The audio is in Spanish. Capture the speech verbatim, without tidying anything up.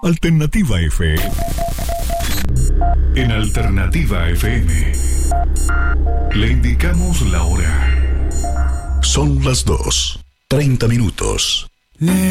Alternativa F M. En Alternativa F M le indicamos la hora. Son las dos, treinta minutos.